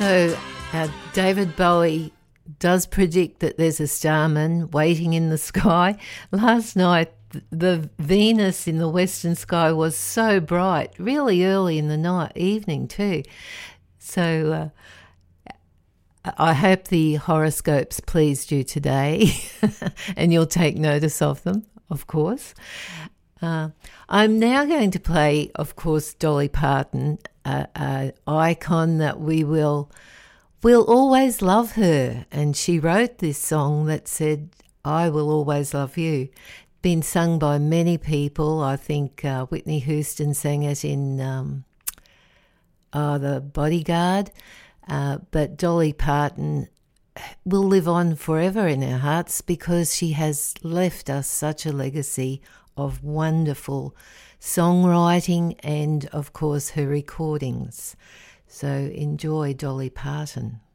So David Bowie does predict that there's a starman waiting in the sky. Last night, the Venus in the western sky was so bright, really early in the evening too. So I hope the horoscopes pleased you today and you'll take notice of them, of course. I'm now going to play, of course, Dolly Parton, an icon that we'll always love her. And she wrote this song that said, I will always love you. Been sung by many people. I think Whitney Houston sang it in The Bodyguard. But Dolly Parton will live on forever in our hearts because she has left us such a legacy of wonderful songwriting and, of course, her recordings. So enjoy Dolly Parton.